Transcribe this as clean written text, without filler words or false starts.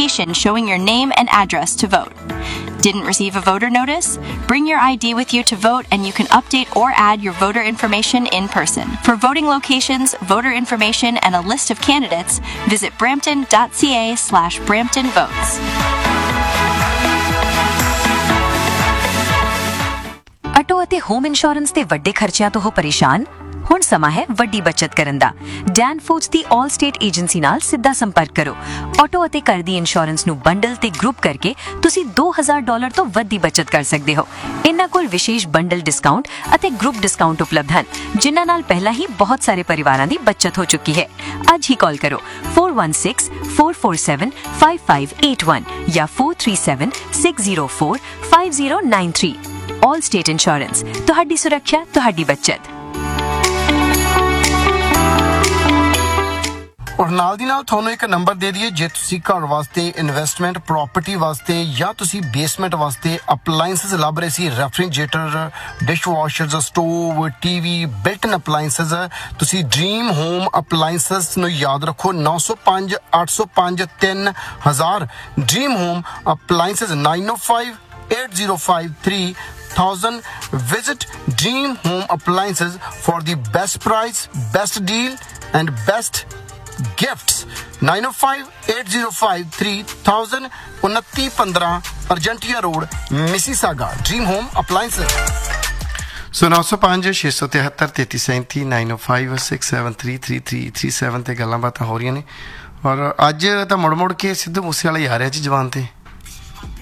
notification showing your name and address to vote. Didn't receive a voter notice? Bring your ID with you to vote and you can update or add your voter information in person. For voting locations, voter information, and a list of candidates, visit brampton.ca/Brampton Votes. Auto ਅਤੇ home insurance ਦੇ ਵੱਡੇ ਖਰਚਿਆਂ ਤੋਂ ਹੋ ਪਰੇਸ਼ਾਨ? ਹੁਣ ਸਮਾਂ ਹੈ ਵੱਡੀ ਬੱਚਤ ਕਰਨ ਦਾ। ਡੈਨ ਫੂਡਸ ਦੀ ਆਲ ਸਟੇਟ ਏਜੰਸੀ ਨਾਲ ਸਿੱਧਾ ਸੰਪਰਕ ਕਰੋ। ਆਟੋ ਅਤੇ ਘਰ ਦੀ ਇੰਸ਼ੋਰੈਂਸ ਨੂੰ ਬੰਡਲ ਤੇ ਗਰੁੱਪ ਕਰਕੇ ਤੁਸੀਂ $2000 ਤੋਂ ਵੱਧ ਦੀ ਬੱਚਤ ਕਰ ਸਕਦੇ ਹੋ। ਇਹਨਾਂ ਕੋਲ ਵਿਸ਼ੇਸ਼ ਬੰਡਲ ਡਿਸਕਾਊਂਟ ਅਤੇ ਗਰੁੱਪ ਡਿਸਕਾਊਂਟ ਉਪਲਬਧ ਹਨ, ਜਿਨ੍ਹਾਂ ਨਾਲ ਪਹਿਲਾਂ ਹੀ ਬਹੁਤ ਸਾਰੇ ਪਰਿਵਾਰਾਂ ਦੀ ਬੱਚਤ ਹੋ ਚੁੱਕੀ ਹੈ। ਅੱਜ ਹੀ ਕਾਲ ਕਰੋ 4164475581 ਜਾਂ 4376045093। ਆਲ ਸਟੇਟ ਇੰਸ਼ੋਰੈਂਸ, ਤੁਹਾਡੀ ਸੁਰੱਖਿਆ, ਤੁਹਾਡੀ ਬੱਚਤ। ਔਰ ਨਾਲ ਦੀ ਨਾਲ ਤੁਹਾਨੂੰ ਇੱਕ ਨੰਬਰ ਦੇ ਦਈਏ, ਜੇ ਤੁਸੀਂ ਘਰ ਵਾਸਤੇ ਇਨਵੈਸਟਮੈਂਟ ਪ੍ਰੋਪਰਟੀ ਵਾਸਤੇ ਜਾਂ ਤੁਸੀਂ ਬੇਸਮੈਂਟ ਵਾਸਤੇ ਅਪਲਾਇੰਸਸ ਲੱਭ ਰਹੇ ਸੀ, refrigerator, dish ਵਾਸ਼ਰਸ, stove, TV, built ਇਨ ਅਪਲਾਇੰਸਸ, ਤੁਸੀਂ ਡ੍ਰੀਮ ਹੋਮ ਅਪਲਾਇੰਸਸ ਨੂੰ ਯਾਦ ਰੱਖੋ 905 805 3000। Dream home ਅਪਲਾਇੰਸਸ 905-805-3000. Visit Dream Home Appliances for the best price, best deal and best gifts. 905-805-3000, 2915 Argentia Road, Mississauga. Dream Home Appliances. So 905-673-3337 905-673-3337 ਤੇ ਗੱਲਾਂ ਬਾਤਾਂ ਹੋ ਰਹੀਆਂ ਨੇ। ਔਰ ਅੱਜ ਤਾਂ ਮੁੜ ਕੇ ਸਿੱਧੂ ਮੂਸੇ ਵਾਲਾ ਹੀ ਆ ਰਿਹਾ ਜੀ ਜਵਾਨ ਤੇ।